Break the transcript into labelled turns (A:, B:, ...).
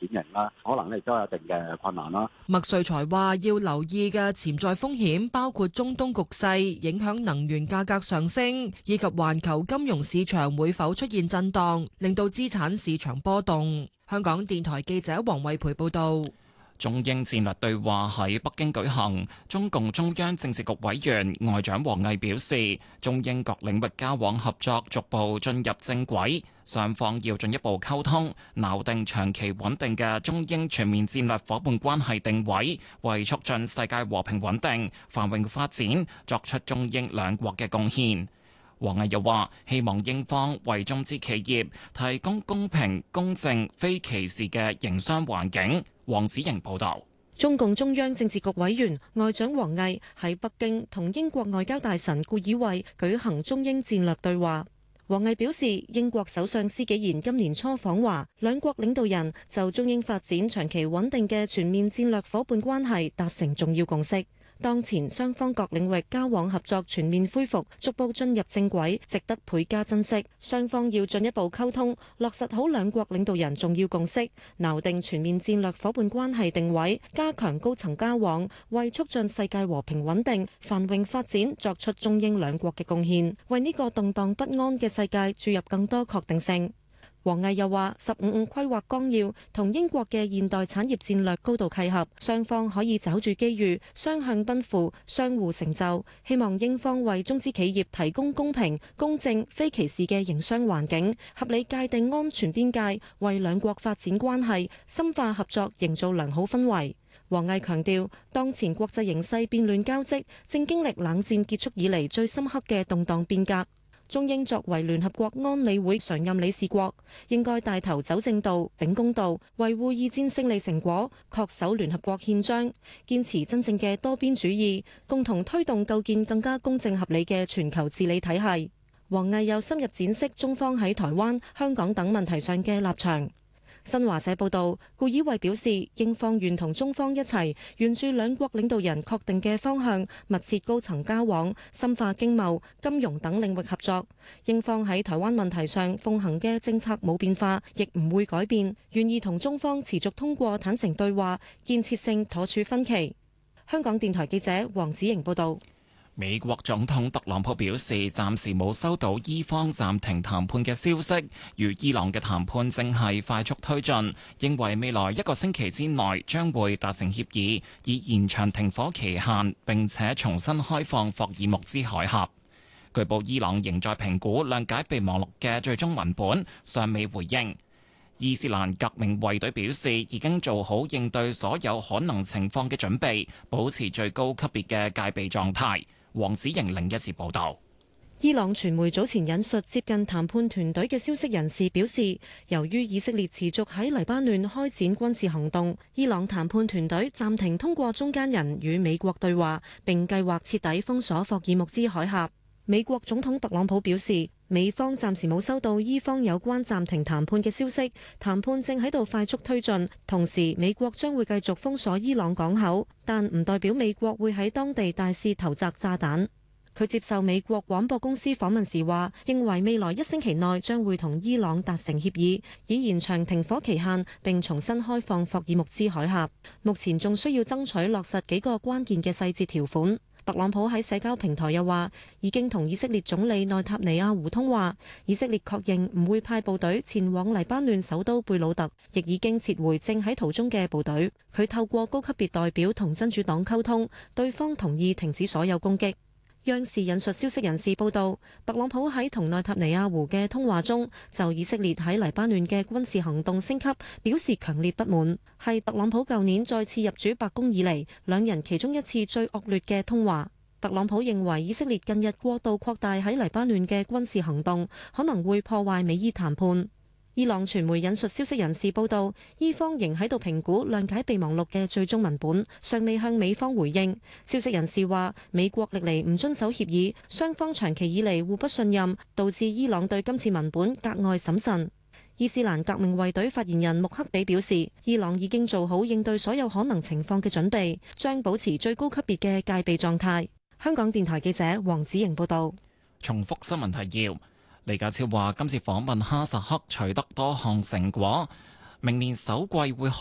A: 型啦，可能亦都有一定嘅困難啦。
B: 麥瑞才話：要留意嘅潛在風險包括中東局勢影響能源價格上升，以及環球金融市場會否出現震盪，令到資產市場波動。香港電台記者黃慧培報道。
C: 中英戰略對話喺北京舉行，中共中央政治局委員外長王毅表示，中英各領域交往合作逐步進入正軌，雙方要進一步溝通，錨定長期穩定嘅中英全面戰略夥伴關係定位，為促進世界和平穩定、繁榮發展作出中英兩國嘅貢獻。王毅又話：希望英方為中資企業提供公平、公正、非歧視嘅營商環境。黃子瑩報導。
D: 中共中央政治局委員外長王毅喺北京同英國外交大臣顧以慧舉行中英戰略對話。王毅表示，英國首相施紀賢今年初訪華，兩國領導人就中英發展長期穩定嘅全面戰略夥伴關係達成重要共識。當前雙方各領域交往合作全面恢復，逐步進入正軌，值得倍加珍惜。雙方要進一步溝通，落實好兩國領導人重要共識，錨定全面戰略夥伴關係定位，加強高層交往，為促進世界和平穩定、繁榮發展作出中英兩國嘅貢獻，為呢個動盪不安嘅世界注入更多確定性。王毅又話：15規劃綱要同英國嘅現代產業戰略高度契合，雙方可以抓住機遇，雙向奔赴，相互成就。希望英方為中資企業提供公平、公正、非歧視嘅營商環境，合理界定安全邊界，為兩國發展關係、深化合作營造良好氛圍。王毅強調，當前國際形勢變亂交織，正經歷冷戰結束以嚟最深刻嘅動盪變革。中英作為聯合國安理會常任理事國，應該帶頭走正道、秉公道，維護二戰勝利成果，恪守聯合國憲章，堅持真正嘅多邊主義，共同推動構建更加公正合理嘅全球治理體系。王毅又深入展示中方喺台灣、香港等問題上嘅立場。新華社報道，顧以慧表示，英方願同中方一齊，沿住兩國領導人確定嘅方向，密切高層交往，深化經貿、金融等領域合作。英方喺台灣問題上奉行嘅政策冇變化，亦唔會改變，願意同中方持續通過坦誠對話，建設性妥處分歧。香港電台記者黃子瑩報道。
C: 美國總統特朗普表示，暫時冇收到伊方暫停談判嘅消息，與伊朗嘅談判正係快速推進，認為未來1個星期之內將會達成協議，以延長停火期限，並且重新開放霍爾木茲海峽。據報伊朗仍在評估諒解備忘錄嘅最終文本，尚未回應。伊斯蘭革命衛隊表示，已經做好應對所有可能情況嘅準備，保持最高級別嘅戒備狀態。黃子瑩另一節報道，
D: 伊朗傳媒早前引述接近談判團隊嘅消息人士表示，由於以色列持續喺黎巴嫩開展軍事行動，伊朗談判團隊暫停通過中間人與美國對話，並計劃徹底封鎖霍爾木茲海峽。美國總統特朗普表示，美方暫時冇收到伊方有關暫停談判嘅消息，談判正喺度快速推進，同時美國將會繼續封鎖伊朗港口，但唔代表美國會喺當地大肆投擲炸彈。佢接受美國廣播公司訪問時話，認為未來1星期內將會同伊朗達成協議，以延長停火期限並重新開放霍爾木茲海峽。目前仲需要爭取落實幾個關鍵嘅細節條款。特朗普喺社交平台又話，已經同以色列總理內塔尼亞胡通話，以色列確認唔會派部隊前往黎巴嫩首都貝魯特，亦已經撤回正喺途中嘅部隊。佢透過高級別代表同真主黨溝通，對方同意停止所有攻擊。央視引述消息人士報道，特朗普喺同內塔尼亞胡嘅通話中，就以色列喺黎巴嫩嘅軍事行動升級表示強烈不滿，係特朗普舊年再次入主白宮以嚟，兩人其中一次最惡劣嘅通話。特朗普認為以色列近日過度擴大喺黎巴嫩嘅軍事行動，可能會破壞美伊談判。伊朗傳媒引述消息人士報道，伊方仍喺度評估諒解備忘錄嘅最終文本，尚未向美方回應。消息人士話，美國歷嚟唔遵守協議，雙方長期以嚟互不信任，導致伊朗對今次文本格外審慎。伊斯蘭革命衛隊發言人穆克比表示，伊朗已經做好應對所有可能情況嘅準備，將保持最高級別嘅戒備狀態。香港電台記者黃子瑩報道。
C: 重複新聞提要。李家超話：今次訪問哈薩克取得多項成果，明年首季會開